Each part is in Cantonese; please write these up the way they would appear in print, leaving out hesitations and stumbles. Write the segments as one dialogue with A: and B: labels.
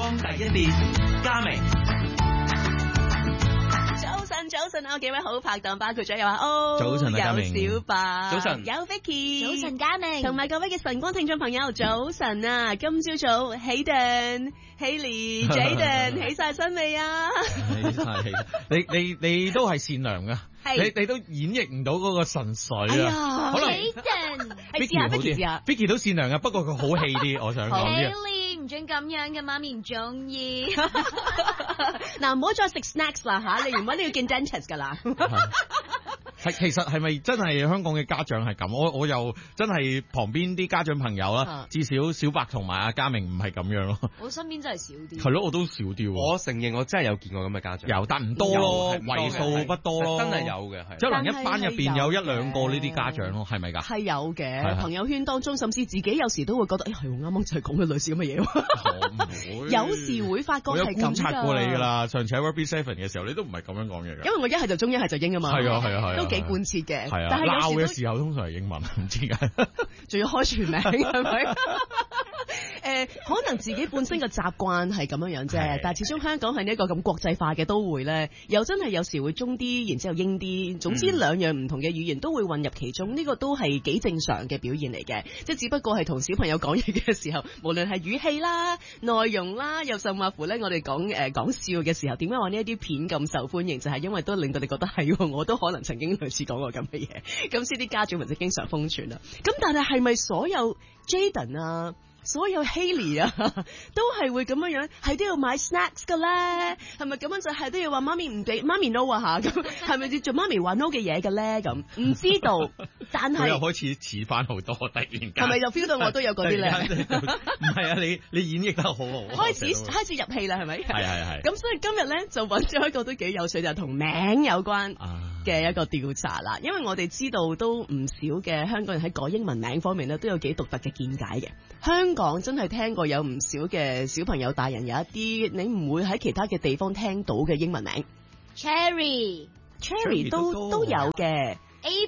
A: 光第一線，嘉明。
B: 早晨啊，幾位好拍檔，包括咗有阿歐，
C: 早晨啊，嘉明，
B: 有小白，
A: 早晨，
B: 有 Vicky，
D: 早晨，嘉明，
B: 同埋各位嘅晨光聽眾朋友，早晨啊！今朝早，Hayden、Haley、Jaden 起晒身未啊？
C: 起晒，你都係善良噶，你都演繹唔到嗰個神髓啊！可能 Vicky 都善良噶，不過佢好氣啲，我想講呢。
D: 唔准咁樣嘅，媽咪唔中意。
B: 嗱，唔好再食 snacks 啦吓，你原本都要見 dentist 噶啦。
C: 其實係咪真係香港嘅家長係咁？我又真係旁邊啲家長朋友啦，至少小白同埋阿嘉明唔係咁樣咯。
D: 我身邊真係少啲。
C: 係咯，我都少啲。
A: 我承認我真係有見過咁嘅家長，
C: 有但唔多咯，為數不多咯。
A: 真係有嘅，係。
C: 可能一班入邊有一兩個呢啲家長咯，係咪㗎？
B: 係有嘅，朋友圈當中，甚至自己有時都會覺得，係啱啱就係講嘅類似咁嘅嘢。有時會發覺係咁㗎。我有觀察過你㗎啦，上次喺 Ruby7 嘅時候，你都唔係咁樣講嘢㗎。因為我一係就中，一係就英啊嘛。係啊，都幾貫徹嘅。係啊，但係鬧嘅時候通常係英文，唔知點解。仲要開全名係咪？可能自己本身嘅習慣係咁樣啫，但係始終香港係呢一個咁國際化嘅都會咧，又真係有時會中啲，然之後英啲，總之兩樣唔同嘅語言都會混入其中，呢個都係幾正常嘅表現嚟嘅，即係只不過係同小朋友講嘢嘅時候，無論係語氣啦、內容啦，又甚或乎咧，我哋講笑嘅時候，點解話呢一啲片咁受歡迎，就係因為都令到你覺得係，我都可能曾經類似講過咁嘅嘢，咁先啲家長咪就經常瘋傳啦。咁但係咪所有 Jaden 啊？所有 Haley 啊，都係會咁樣，係都要買 snacks 㗎咧，係咪咁樣就係都要話媽咪唔俾媽咪 no 啊嚇？咁係咪要做媽咪話 no 嘅嘢嘅咧？咁唔知道，但係佢又開始似翻好多，突然間係咪就 feel 到我都有嗰啲咧？唔係啊，你演繹得好好，開始入戲啦，係咪？係。咁所以今日咧就揾咗一個都幾有趣，就係同名有關嘅一個調查啦。因為我哋知道都唔少嘅香港人喺改英文名方面咧都有幾獨特嘅見解嘅。香港真係聽過有唔少嘅小朋友大人有一啲你唔會喺其他嘅地方聽到嘅英文名
D: Cherry
B: 都有嘅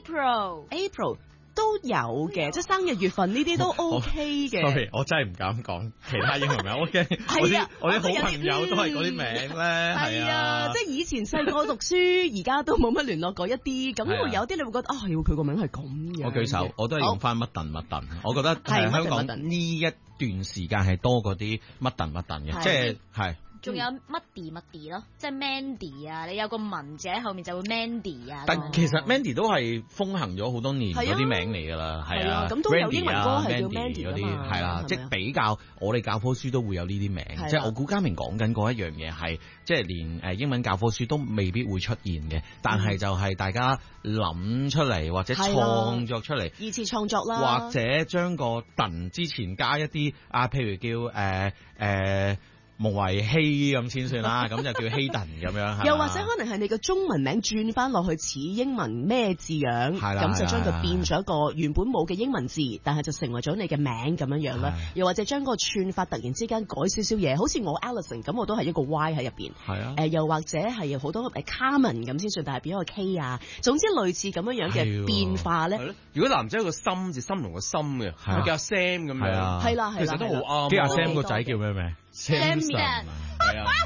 D: April
B: 都有嘅，即係生日月份呢啲都 OK 嘅。
C: Sorry， 我真係唔敢講其他英文名，我驚我啲好朋友都係嗰啲名咧。係啊，
B: 即係以前細個讀書，而家都冇乜聯絡過一啲，咁會有啲你會覺得佢個名係咁嘅。
C: 我舉手，我都係用翻乜頓，我覺得香港呢一段時間係多嗰啲乜頓嘅，即係。
D: 仲有Muddy 咯，即係 Mandy 啊，你有個文字喺後面就會 Mandy 啊。
C: 但其實 Mandy 都係風行咗好多年嗰啲名嚟㗎啦，係啊，
B: 咁都有英文歌係叫 Mandy
C: 嗰啲，係啦，即係比較我哋教科書都會有呢啲名，即係我估嘉明講緊嗰一樣嘢係，即係連英文教科書都未必會出現嘅，但係就係大家諗出嚟或者創作出嚟，
B: 二次創作啦，
C: 或者將個頓之前加一啲譬如叫無為希咁先算啦，咁就叫希頓咁樣。
B: 又或者可能係你個中文名轉翻落去似英文咩字樣，咁就將佢變咗一個原本冇嘅英文字，但係就成為咗你嘅名咁樣樣啦。又或者將個串法突然之間改少少嘢，好似我 Alison 咁，我都係一個 Y 喺入邊。係啊。又或者係好多Carmen 咁先算，但係變咗個 K 啊。總之類似咁樣樣嘅變化咧。
A: 如果男仔有個心字，心同個心嘅，佢叫阿 Sam 咁樣。
B: 係啦，
A: 其實都好啱。
C: 啲阿 Sam 個仔叫咩名？Samson 係啊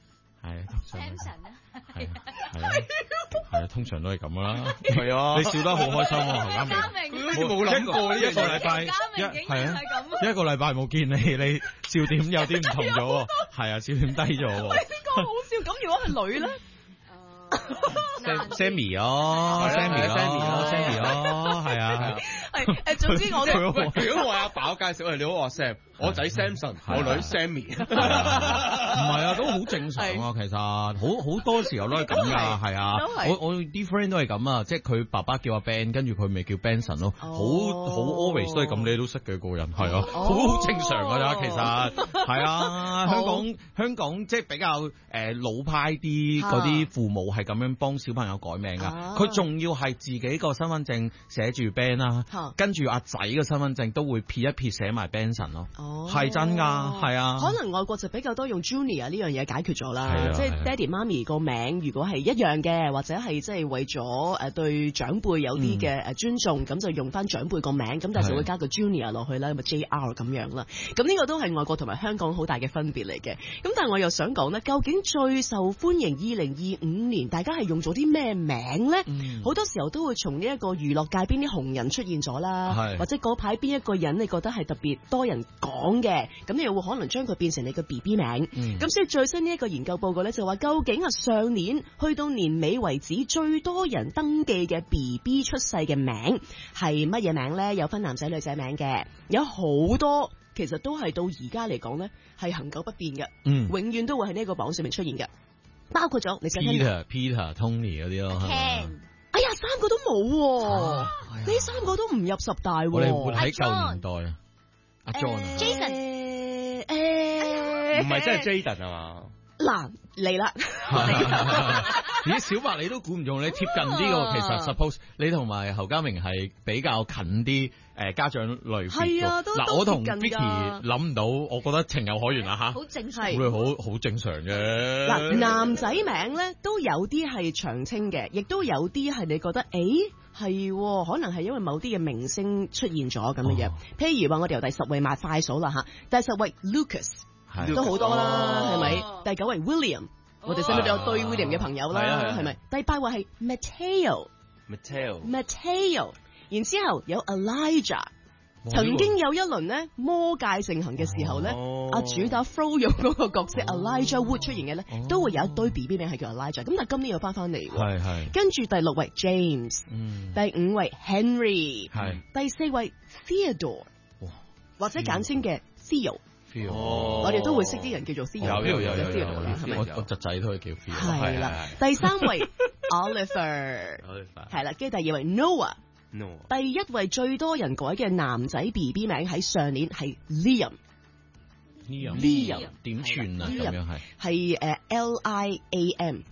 D: ，Samson 啊，
C: 係啊，通常都係咁啦。係啊，你笑得好開心喎，嘉明。佢好似冇諗過呢一個禮拜，一個禮拜冇見你笑點有啲唔同咗喎。係啊，笑點低咗喎。喂，呢個好笑。咁如果係女咧？ Sammy 咯，Sammy 咯，係啊，
B: 係總之我哋
A: 如果我阿爸介紹，你好，我 Sam， 我仔 Samson， 我女 Sammy， 唔
C: 係啊，都好正常啊，其實好多時候都係咁噶，係啊，我啲 friend 都係咁啊，即係佢爸爸叫阿 Ben， 跟住佢咪叫 Benson 咯，好 always 都係咁，你都識嘅個人，係啊，好正常噶咋，其實係啊，香港即係比較老派啲嗰啲父母係咁樣幫小朋友改名噶，佢仲要係自己個身份證寫住 Ben 啦， 跟住阿仔嘅身份證都會撇一撇寫埋 Benson 咯。係真㗎，係啊。
B: 可能外國就比較多用 Junior 呢樣嘢解決咗啦，即係爹哋媽咪個名如果係一樣嘅，或者係即係為咗對長輩有啲嘅尊重，咁就用翻長輩個名，咁但係就會加個 Junior 落去啦，咁啊 JR 咁樣啦。咁呢個都係外國同埋香港好大嘅分別嚟嘅。咁但係我又想講咧，究竟最受歡迎2025年大家係用咗啲咩名咧？好多時候都會從呢一個娛樂界邊啲紅人出現咗啦，或者嗰排邊一個人你覺得係特別多人講嘅，咁你又會可能將佢變成你嘅 BB 名。咁所以最新呢一個研究報告咧就話，究竟上年去到年尾為止最多人登記嘅 BB 出世嘅名係乜嘢名咧？有分男仔女仔名嘅，有好多其實都係到而家嚟講咧係恆久不變嘅，永遠都會喺呢個榜上面出現嘅，包括咗你
C: Peter、Tony 嗰啲咯。
B: 哎呀，3個都冇，呢3個都唔入10大。
C: 我哋活喺舊年代啊，阿
D: John、Jason，
A: 唔係真係 Jaden 啊嘛？
B: 嗱嚟啦，
C: 咦，小白你都估唔中，你貼近呢個其實 suppose 你同埋侯家明係比較近啲家長類別。係啊，嗱我同 Vicky 諗唔到，我覺得情有可原啊嚇。
D: 好正常，
C: 好正常嘅。
B: 嗱男仔名咧都有啲係長青嘅，亦都有啲係你覺得係可能係因為某啲嘅明星出現咗咁嘅嘢。譬如話我哋由第10位抹快數啦嚇，第10位 Lucas。都好多啦，係咪？第9位 William，我哋身邊都有對 William 嘅朋友啦，係咪？第8位係 Mateo，然之後有 Elijah。曾經有一輪咧魔界盛行嘅時候咧，阿主打 Froyo 嗰個角色 Elijah Wood 出現嘅咧，都會有一堆 BB 名係叫 Elijah。咁但係今年又翻嚟喎。係。跟住第6位 James，第5位 Henry，第4位 Theodore，或者簡稱嘅 Theo。我哋都會識啲人叫做 Theo， 有係咪？
C: 我侄仔都可以叫 Theo。
B: 係啦，第3位 Oliver， 係啦，跟住第2位 Noah， 第1位最多人改嘅男仔 BB 名喺上年係 Liam
C: 點串啊？咁樣
B: 係LIAM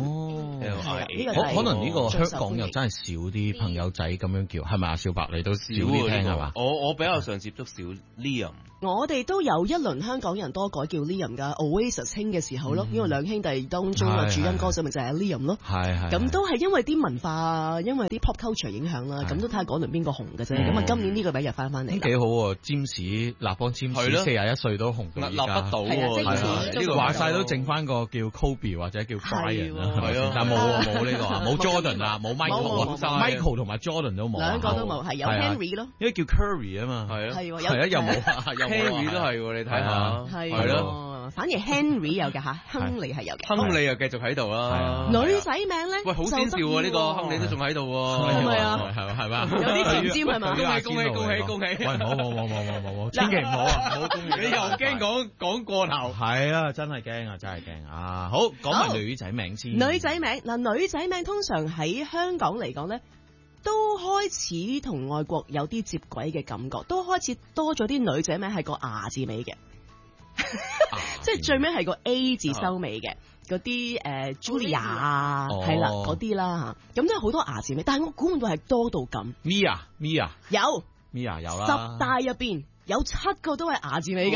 B: Liam。
C: 可能呢個香港又真係少啲朋友仔咁樣叫，係咪啊？小白你都少啲聽係嘛？
A: 我比較常接觸少 Liam。
B: 我哋都有一輪香港人多改叫 Liam 㗎 ，Oasis 興嘅時候咯，因為兩兄弟當中嘅主音歌手咪就係 Liam 咯。係咁都係因為啲文化，因為啲 pop culture 影響啦。咁都睇下嗰輪邊個紅嘅啫。咁啊，今年呢個名又翻嚟。
C: 幾好喎！占士立邦占士41歲都紅到而家，
A: 立不到喎。
C: 呢個話晒都剩翻個叫 Kobe 或者叫 Brian 啦，但冇呢個冇 Jordan 啊，冇 Michael 同埋 Jordan 都冇，
B: 兩個都冇，係有 Henry 咯，
C: 因為叫 Curry 啊嘛，係啊，又冇。
A: Henry 都係喎，你睇下，
B: 係咯，反而 Henry 有嘅嚇，亨利係有嘅，
A: 亨利又繼續喺度啦。
B: 女仔名咧，
A: 喂，好先兆喎，呢個亨利都仲喺度喎，
B: 係咪啊？
C: 係嘛？
B: 有啲前瞻係嘛？
A: 恭喜！
C: 喂，冇，千祈唔好啊，唔好恭喜！
A: 你又驚講過頭？
C: 係啊，真係驚啊！好，講埋女仔名先。
B: 女仔名嗱，女仔名通常喺香港嚟講咧，都開始同外國有啲接軌嘅感覺，都開始多咗啲女仔名係個牙字尾嘅，即係最尾係個 A 字收尾嘅嗰啲Julia 係啦嗰啲啦嚇，咁都有好多牙字尾，但係我估唔到係多到咁。
C: Mia
B: 有
C: Mia 有啦
B: ，10大入邊有7個都係牙字尾㗎。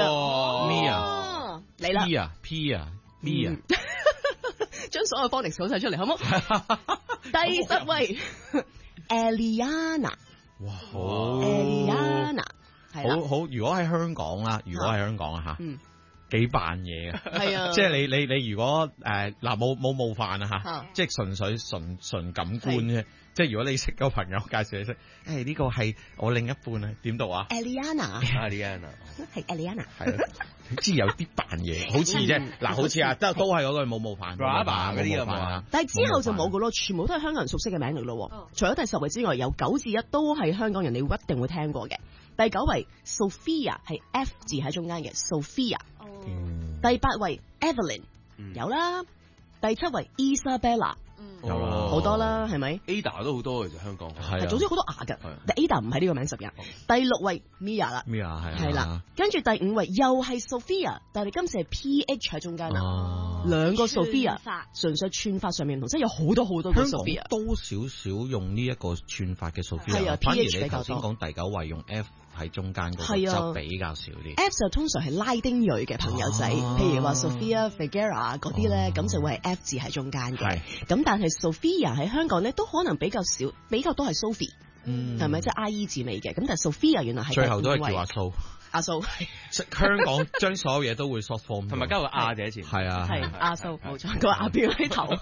C: Mia
B: 嚟啦
C: Mia
B: 將所有 phonics 數晒出嚟好唔好？第10位。Eliana，
C: 哇
B: ，Eliana，
C: 好，如果喺香港啦，嚇，幾扮嘢嘅，
B: 係啊，
C: 即係你如果冇冒犯啊嚇，即係純粹純感官啫，即係如果你識個朋友介紹你識，呢個係我另一半啊，點讀啊
B: ？Eliana， 係 Eliana，
C: 係。知有啲扮嘢，好似啫，嗱，好似啊，都係嗰句冇冒犯，嗰啲啊，
B: 但係之後就冇噶咯，全部都係香港人熟悉嘅名嚟咯。除咗第10位之外，有9至1都係香港人，你一定會聽過嘅。第9位 Sophia 係 F 字喺中間嘅 Sophia，第8位 Evelyn 有啦，第7位 Isabella，
C: 有啦，
B: 好多啦，係咪
A: ？Ada 都好多嘅，就香港
B: 係，總之好多牙㗎。但 Ada 唔喺呢個名10日。第6位 Mia 啦
C: ，Mia
B: 係啦，跟住第5位又係 Sophia， 但係今次係 PH 喺中間啦，兩個 Sophia， 純粹串法上面唔同，即係有好多好多個 Sophia。
C: 多少少用呢一個串法嘅 Sophia，
B: 係啊，
C: 反而
B: PH
C: 你頭先講第9位用 F 喺中間嗰個就比較少啲。
B: F 就通常係拉丁裔嘅朋友仔，譬如話 Sofia Vergara 嗰啲咧，咁就會係 F 字喺中間嘅。咁但係 Sophia 喺香港咧都可能比較少，比較多係 Sophie，係咪即係 IE 字尾嘅？咁但係 Sophia 原來係
C: 最後都係叫阿蘇。
B: 阿蘇，
C: 香港將所有嘢都會 short form，
A: 同埋加個阿字喺前。
C: 係啊，
B: 係阿蘇冇錯，個阿標喺頭。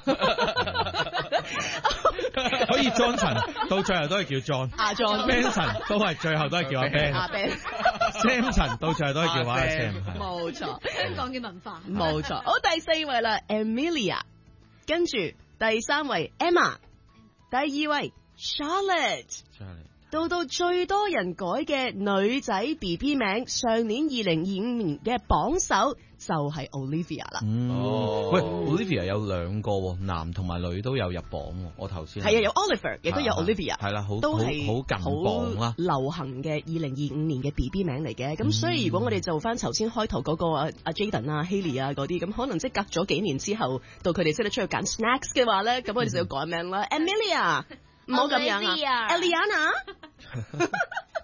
C: 可以 Johnson 到最後都係叫 John， 阿 John，Benson 都係最後都係叫阿 Ben， 阿 Ben，Samson 到最後都係叫阿 Sam，
B: 冇錯，
D: 香港嘅文化，
B: 冇錯。好，第4位啦 ，Emilia， 跟住第3位 Emma， 第2位 Charlotte。到最多人改嘅女仔 BB 名，上年2025年嘅榜首就係 Olivia 啦。
C: 喂 ，Olivia 有2個，男同埋女都有入榜。我頭先
B: 係啊，有 Oliver 亦都有 Olivia，
C: 係啦，
B: 都係
C: 好近榜啦，
B: 流行嘅2025年嘅 BB 名嚟嘅。咁所以如果我哋做翻頭先開頭嗰個阿 Jaden 啊、Haley 啊嗰啲，咁可能即係隔咗幾年之後，到佢哋識得出去揀 snacks 嘅話咧，咁我哋就要改名啦。Emilia。唔好咁樣啊 ，Eliana